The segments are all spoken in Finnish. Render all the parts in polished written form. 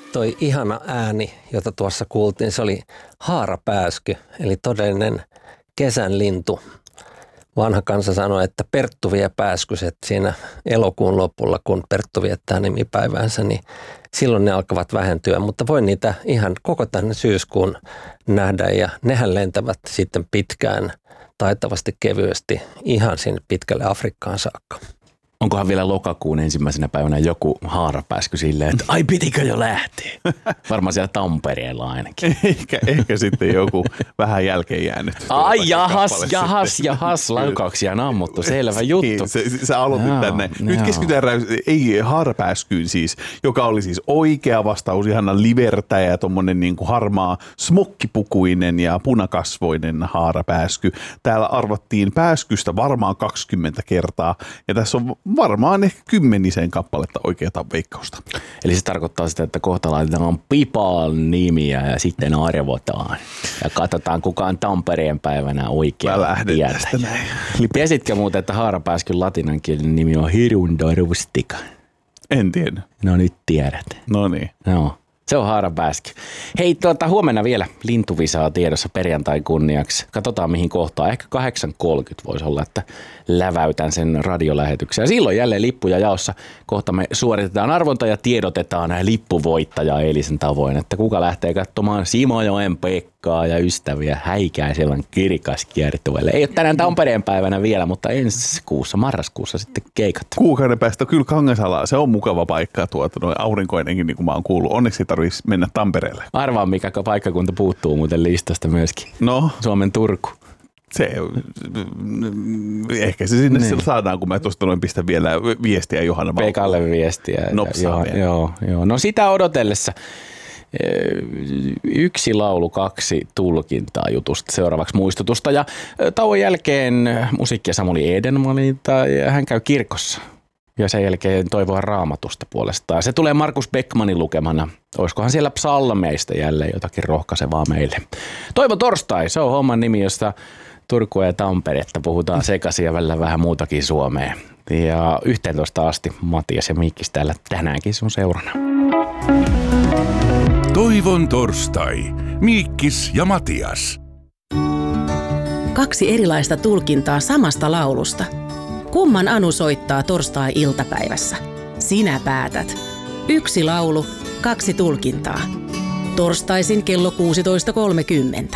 toi ihana ääni, jota tuossa kuultiin, se oli haarapääsky, eli todellinen kesän lintu. Vanha kansa sanoi, että Perttu vie pääskyset siinä elokuun lopulla, kun Perttu viettää nimipäivänsä, niin silloin ne alkavat vähentyä, mutta voi niitä ihan koko tänne syyskuun nähdä ja nehän lentävät sitten pitkään, taitavasti, kevyesti, ihan sinne pitkälle Afrikkaan saakka. Onkohan vielä lokakuun ensimmäisenä päivänä joku haarapääsky silleen, että ai pitikö jo lähteä? Varmaan siellä Tampereella ainakin. Ehkä sitten joku vähän jälkeen jäänyt. Ai jahas, laukauksia on ammuttu, selvä juttu. Sä aloitit tänne. Nyt keskitytään haarapääskyyn siis, joka oli siis oikea vastaus, ihana livertäjä, tommonen niin kuin harmaa smokkipukuinen ja punakasvoinen haarapääsky. Täällä arvattiin pääskystä varmaan 20 kertaa ja tässä on varmaan ehkä 10 kappaletta oikeata veikkausta. Eli se tarkoittaa sitä, että kohta laitetaan Pipalan nimiä ja sitten arvotaan. Ja katsotaan, kuka on Tampereen päivänä oikea tiedäjä. Tiesitkö muuten, että haarapääskyn latinankielinen nimi on Hirundo rustica? En tiedä. No nyt tiedät. No niin. No. Se on haarapääsky. Hei, huomenna vielä lintuvisaa tiedossa perjantai kunniaksi. Katsotaan mihin kohtaan. Ehkä 8.30 voisi olla, että läväytän sen radiolähetyksen. Ja silloin jälleen lippuja jaossa. Kohta me suoritetaan arvonta ja tiedotetaan lippuvoittajaa eilisen tavoin. Että kuka lähtee katsomaan Simojoen Pekkaa ja ystäviä häikäisevän kirkaskiertueelle. Ei ole tänään Tampereen päivänä vielä, mutta ensi kuussa, marraskuussa sitten keikat. Kuukauden päästä kyllä Kangasalaa. Se on mukava paikka noin aurinkoinenkin, niin kuin mä oon kuullut. Onneksi tarvitsisi mennä Tampereelle. Arvaa, mikä paikkakunta puuttuu muuten listasta myöskin. No. Suomen Turku. Ehkä se sinne niin saadaan, kun mä tuosta noin pistän vielä viestiä Johanna Valkoon. Pekalle viestiä. Nopsaa joo. No sitä odotellessa. 1 laulu, 2 tulkintaa jutusta, seuraavaksi muistutusta. Ja tauon jälkeen musiikkia Samuli Edenmanilta ja hän käy kirkossa. Ja sen jälkeen toivoa Raamatusta puolestaan. Se tulee Markus Beckmanin lukemana. Olisikohan siellä psalmeista jälleen jotakin rohkaisevaa meille. Toivon torstai, se on homman nimi, josta Turkua ja Tamperetta puhutaan sekaisin ja välillä vähän muutakin Suomeen. Ja 11 asti Matias ja Miikkis täällä tänäänkin sun seurana. Toivon torstai. Miikkis ja Matias. 2 erilaista tulkintaa samasta laulusta. Kumman Anu soittaa torstai-iltapäivässä? Sinä päätät. 1 laulu, 2 tulkintaa. Torstaisin kello 16.30.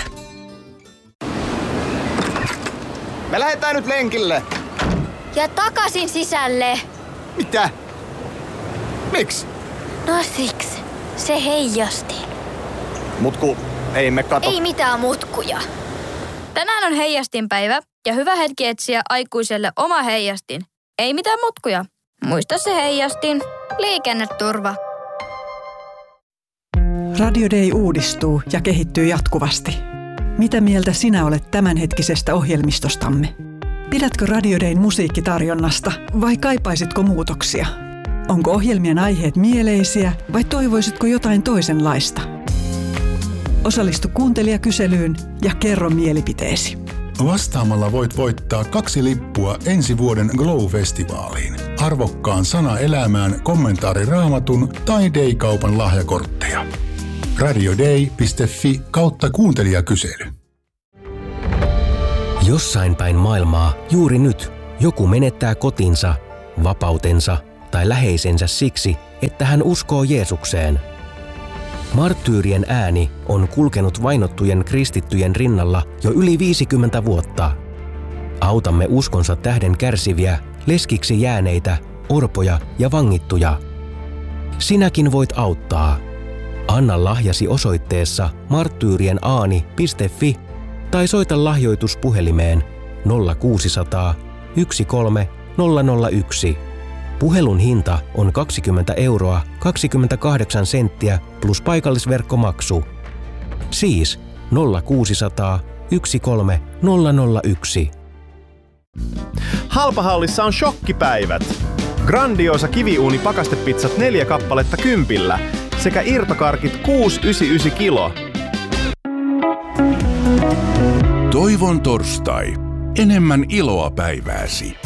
Me lähdetään nyt lenkille. Ja takaisin sisälle. Mitä? Miksi? No siksi. Se heijasti. Mutku, ei me kato. Ei mitään mutkuja. Tänään on heijastinpäivä ja hyvä hetki etsiä aikuiselle oma heijastin. Ei mitään mutkuja. Muista se heijastin. Liikenneturva. Radio Day uudistuu ja kehittyy jatkuvasti. Mitä mieltä sinä olet tämänhetkisestä ohjelmistostamme? Pidätkö Radio Dayn musiikkitarjonnasta vai kaipaisitko muutoksia? Onko ohjelmien aiheet mieleisiä vai toivoisitko jotain toisenlaista? Osallistu kuuntelijakyselyyn ja kerro mielipiteesi. Vastaamalla voit voittaa 2 lippua ensi vuoden Glow-festivaaliin. Arvokkaan sana elämään kommentaari Raamatun tai Day-kaupan lahjakortteja. radioday.fi/kuuntelijakysely. Jossain päin maailmaa juuri nyt joku menettää kotinsa, vapautensa tai läheisensä siksi, että hän uskoo Jeesukseen. Marttyyrien ääni on kulkenut vainottujen kristittyjen rinnalla jo yli 50 vuotta. Autamme uskonsa tähden kärsiviä, leskiksi jääneitä, orpoja ja vangittuja. Sinäkin voit auttaa. Anna lahjasi osoitteessa marttyyrienAani.fi tai soita lahjoituspuhelimeen 0600 13 001. Puhelun hinta on 20 € 28 senttiä plus paikallisverkkomaksu. Siis 0600 13 001. Halpahallissa on shokkipäivät. Grandiosa kiviuuni pakastepizzat 4 kappaletta 10 sekä irtokarkit 6,99 kilo. Toivon torstai. Enemmän iloa päivääsi.